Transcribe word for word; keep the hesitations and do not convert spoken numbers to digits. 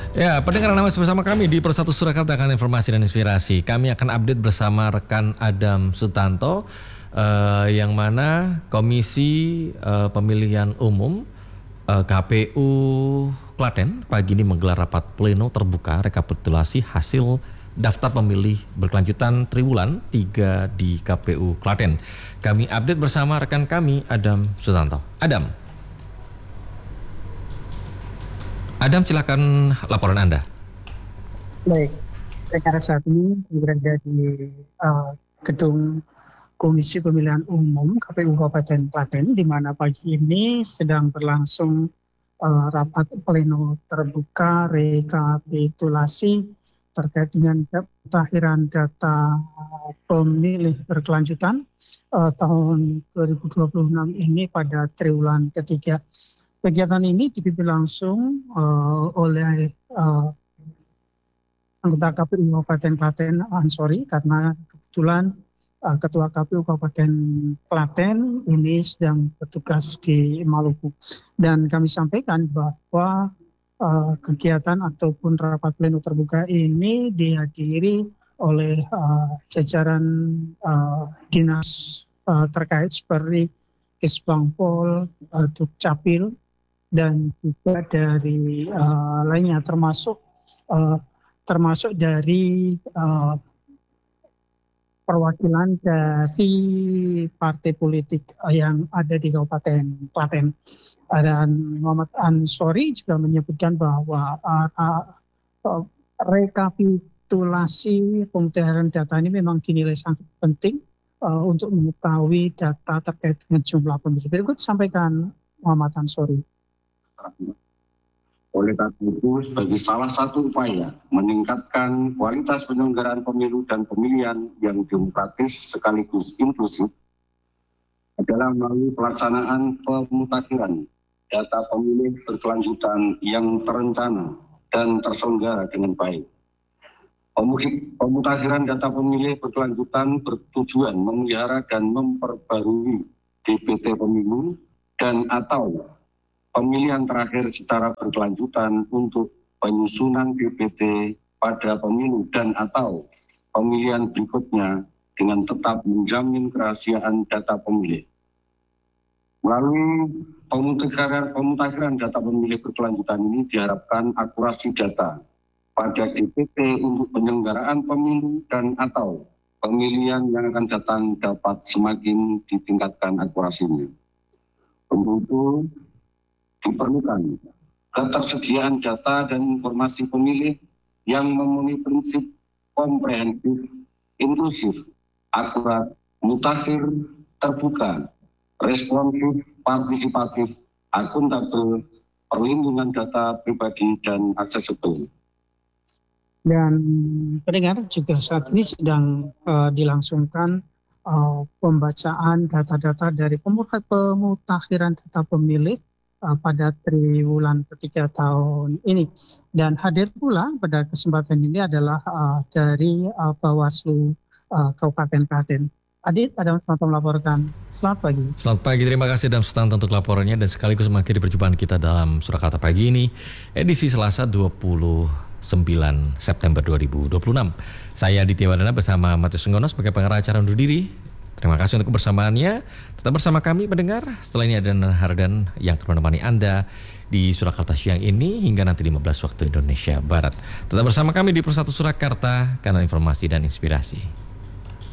Ya, pendengar nama bersama kami di Persatu Surakarta akan informasi dan inspirasi. Kami akan update bersama rekan Adam Sutanto, eh, yang mana Komisi eh, Pemilihan Umum eh, K P U Klaten pagi ini menggelar rapat pleno terbuka rekapitulasi hasil daftar pemilih berkelanjutan triwulan tiga di K P U Klaten. Kami update bersama rekan kami Adam Sutanto. Adam. Adam, silakan laporan Anda. Baik, rekan saat ini berada di uh, gedung Komisi Pemilihan Umum K P U Kabupaten Klaten, di mana pagi ini sedang berlangsung uh, rapat pleno terbuka rekapitulasi terkait dengan pemutakhiran data pemilih berkelanjutan uh, tahun dua ribu dua puluh enam ini pada triwulan ketiga. Kegiatan ini dipimpin langsung uh, oleh uh, anggota K P U Kabupaten Klaten, Ansori, karena kebetulan uh, Ketua K P U Kabupaten Klaten ini sedang bertugas di Maluku. Dan kami sampaikan bahwa uh, kegiatan ataupun rapat pleno terbuka ini dihadiri oleh uh, jajaran uh, dinas uh, terkait seperti Kesbangpol, uh, Dukcapil, dan juga dari uh, lainnya termasuk uh, termasuk dari uh, perwakilan dari partai politik yang ada di Kabupaten Klaten. Dan Muhammad Ansori juga menyebutkan bahwa uh, uh, rekapitulasi pemutakhiran data ini memang dinilai sangat penting uh, untuk mengetahui data terkait dengan jumlah pemilih. Berikut sampaikan Muhammad Ansori. Oleh karena itu, sebagai salah satu upaya meningkatkan kualitas penyelenggaraan pemilu dan pemilihan yang demokratis sekaligus inklusif adalah melalui pelaksanaan pemutakhiran data pemilih berkelanjutan yang terencana dan terselenggara dengan baik. Pemutakhiran data pemilih berkelanjutan bertujuan memelihara dan memperbarui D P T pemilu dan atau pemilihan terakhir secara berkelanjutan untuk penyusunan D P T pada pemilu dan atau pemilihan berikutnya dengan tetap menjamin kerahasiaan data pemilih. Melalui pemutakhiran, pemutakhiran data pemilih berkelanjutan ini diharapkan akurasi data pada D P T untuk penyelenggaraan pemilu dan atau pemilihan yang akan datang dapat semakin ditingkatkan akurasinya. Untuk itu, diperlukan ketersediaan data dan informasi pemilih yang memenuhi prinsip komprehensif, inklusif, akurat, mutakhir, terbuka, responsif, partisipatif, akuntabel, perlindungan data pribadi, dan aksesibel. Dan pendengar juga saat ini sedang uh, dilangsungkan uh, pembacaan data-data dari pemutakhiran data pemilih pada triwulan ketiga tahun ini. Dan hadir pula pada kesempatan ini adalah uh, dari uh, Bawaslu uh, Kabupaten Klaten. Adit, ada selamat melaporkan. Selamat pagi. Selamat pagi, terima kasih Adam Sutanto untuk laporannya dan sekaligus mengakhiri perjumpaan kita dalam Surakarta pagi ini, edisi Selasa dua puluh sembilan September dua ribu dua puluh enam. Saya Aditya Wadana bersama Matius Senggono sebagai pengarah acara undur diri. Terima kasih untuk kebersamaannya. Tetap bersama kami pendengar. Setelah ini ada Nan Hardan yang akan menemani Anda di Surakarta siang ini hingga nanti lima belas waktu Indonesia Barat. Tetap bersama kami di Persatu Surakarta, kanal informasi dan inspirasi.